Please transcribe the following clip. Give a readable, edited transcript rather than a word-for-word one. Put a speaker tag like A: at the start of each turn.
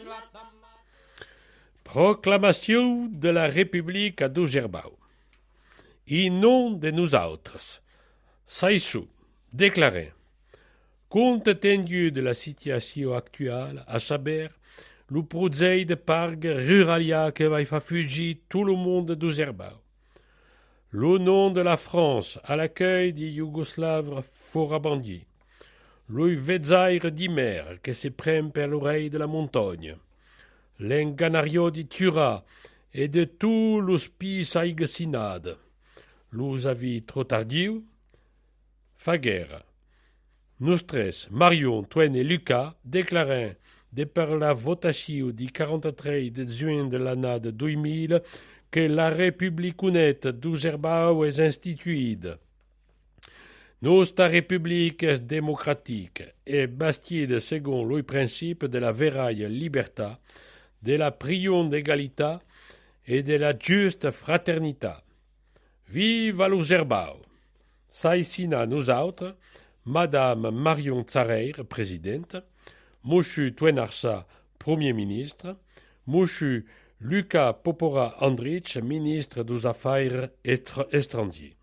A: Proclamation de la République à d'Ugerbau. In nom de nous autres, saisou, déclaré, compte tenu de la situation actuelle, à saber, le projet de parc ruralia qui va faire fuir tout le monde d'Ugerbau. Le nom de la France à l'accueil des Yougoslaves forabandis. Le vezzaire d'Imer qui se prend per l'oreille de la montagne. L'enganario di Tura et de tout l'hospice aiguesinade. Los avis trop tardiu, fa guerre. Nous tres, Marion, Twain et Lucas, déclarant de par la votació du 43 de juin de l'année 2000 que la République honnête d'Ugerbau est instituïde. Nostra République est démocratique et bastide selon le principe de la veraille liberté, de la prion d'égalité et de la juste fraternité. Vive l'Ugerbau! Saïsina nous autres, Madame Marion Tsareir, présidente, Mouchu Twenarsa, Premier ministre, Mouchu Luca Popora Andrich, ministre des Affaires étrangères.